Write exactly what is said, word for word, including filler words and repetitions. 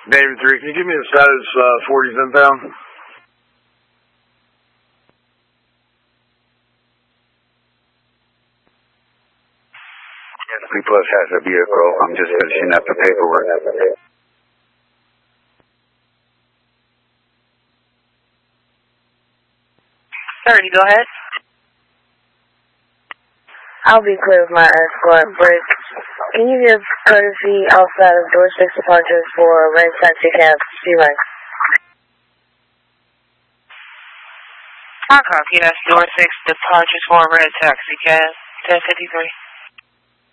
David three, can you give me the status uh, forties inbound? three plus has a vehicle. I'm just finishing up the paperwork. thirty, go ahead. I'll be clear with my escort break. Can you give courtesy outside of door six departures for red taxi cab C-Rank? I copy, that's door six departures for red taxi cab ten fifty-three.